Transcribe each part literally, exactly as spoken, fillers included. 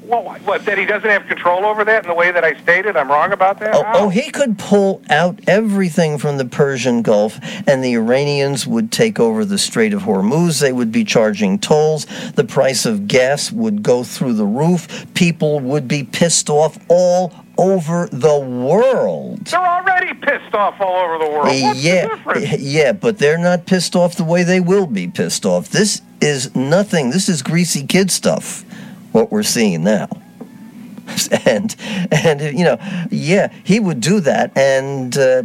Well, what, that he doesn't have control over that in the way that I stated? I'm wrong about that? Oh, oh, he could pull out everything from the Persian Gulf, and the Iranians would take over the Strait of Hormuz. They would be charging tolls. The price of gas would go through the roof. People would be pissed off all over the world. They're already pissed off all over the world. What's yeah, the difference? Yeah, but they're not pissed off the way they will be pissed off. This is nothing. This is greasy kid stuff, what we're seeing now. And, and you know, yeah, he would do that, and uh,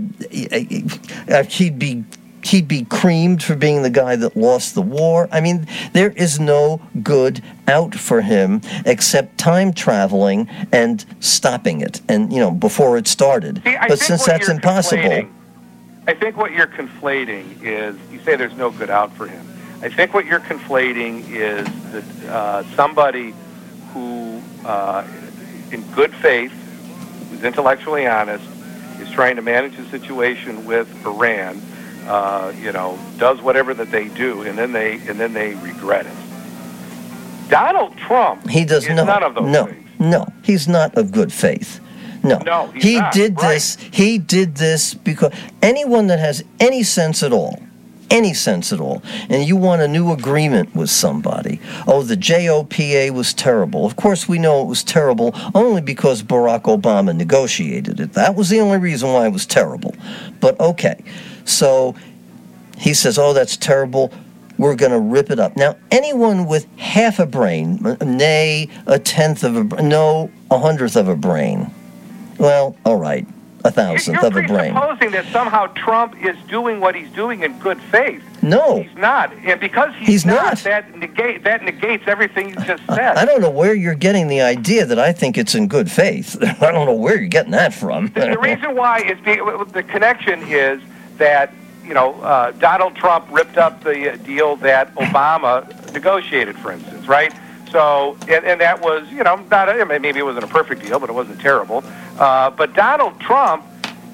he'd be he'd be creamed for being the guy that lost the war. I mean, there is no good out for him except time traveling and stopping it, and, you know, before it started. See, but since that's impossible... I think what you're conflating is, you say there's no good out for him. I think what you're conflating is that uh, somebody who, uh, in good faith, who's intellectually honest, is trying to manage the situation with Iran, uh, you know, does whatever that they do, and then they and then they regret it. Donald Trump he does is no, none of those no, things. No, he's not of good faith. No, no he's he not. did Right. this. He did this because anyone that has any sense at all, any sense at all, and you want a new agreement with somebody, oh, the J O P A was terrible. Of course, we know it was terrible only because Barack Obama negotiated it. That was the only reason why it was terrible. But okay, so he says, oh, that's terrible. We're going to rip it up. Now, anyone with half a brain, nay, a tenth of a, no, a hundredth of a brain, well, all right, a thousandth You're of a brain. You're presupposing that somehow Trump is doing what he's doing in good faith. No. He's not. And because he's, he's not, not, that, negate, that negates everything you just said. I don't know where you're getting the idea that I think it's in good faith. I don't know where you're getting that from. the, the reason why is the, the connection is that, you know, uh, Donald Trump ripped up the deal that Obama negotiated, for instance, right? So, and, and that was, you know, not a, maybe it wasn't a perfect deal, but it wasn't terrible. Uh, but Donald Trump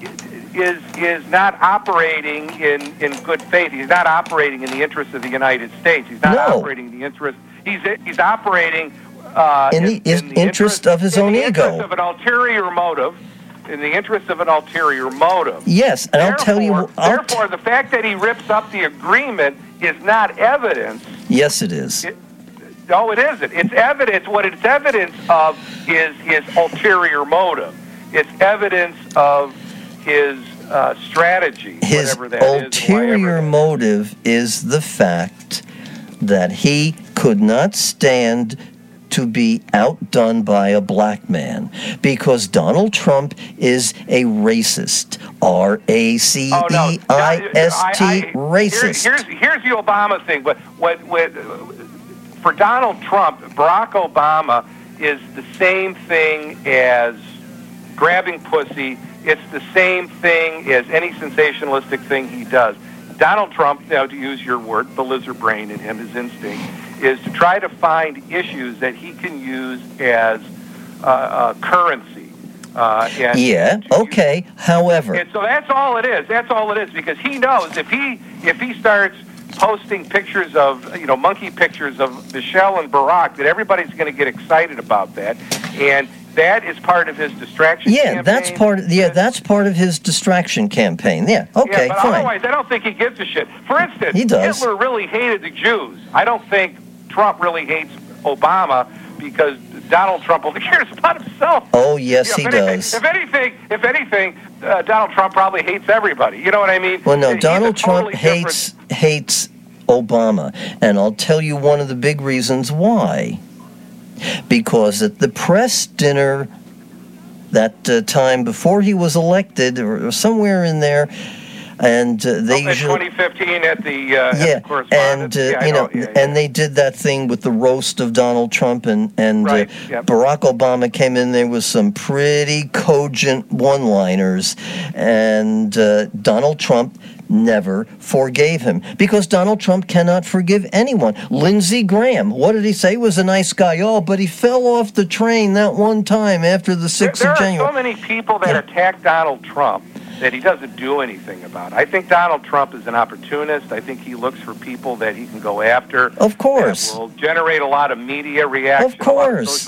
is is not operating in, in good faith. He's not operating in the interest of the United States. He's not no. operating in the interest. He's he's operating uh, in, the, in, in the interest, interest of his in own the ego. Interest of an ulterior motive. In the interest of an ulterior motive. Yes, and therefore, I'll tell you... I'll therefore, t- the fact that he rips up the agreement is not evidence. Yes, it is. It, no, it isn't. It's evidence. What it's evidence of is his ulterior motive. It's evidence of his uh, strategy, his whatever that ulterior is, motive is the fact that he could not stand to be outdone by a black man because Donald Trump is a racist. R A C E I S T, racist. Here's, here's, here's the Obama thing. But what, what, for Donald Trump, Barack Obama is the same thing as grabbing pussy. It's the same thing as any sensationalistic thing he does. Donald Trump, you know, to use your word, the lizard brain in him, his instinct, is to try to find issues that he can use as uh, uh, currency. Uh, and yeah, okay, use. However. And so that's all it is. That's all it is, because he knows if he if he starts posting pictures of, you know, monkey pictures of Michelle and Barack, that everybody's going to get excited about that. And that is part of his distraction yeah, campaign. that's part of, yeah, that's part of his distraction campaign. Yeah, okay, yeah, but fine. Otherwise, I don't think he gives a shit. For instance, he does. Hitler really hated the Jews. I don't think Trump really hates Obama because Donald Trump only cares about himself. Oh, yes, you know, he if anything, does. If anything, if anything, uh, Donald Trump probably hates everybody. You know what I mean? Well, no, He's Donald totally Trump hates different... hates Obama, and I'll tell you one of the big reasons why. Because at the press dinner that uh, time before he was elected, or, or somewhere in there, and uh, they oh, usually, twenty fifteen at the uh, yeah, at the correspondence. and uh, yeah, you know, know. Yeah, yeah. and they did that thing with the roast of Donald Trump, and and right. uh, yep. Barack Obama came in there with some pretty cogent one-liners, and uh, Donald Trump never forgave him because Donald Trump cannot forgive anyone. Lindsey Graham, what did he say? He was a nice guy. Oh, but he fell off the train that one time after the sixth there, of January. There are so many people that yeah. attack Donald Trump that he doesn't do anything about. I think Donald Trump is an opportunist. I think he looks for people that he can go after. Of course. That will generate a lot of media reaction. Of course.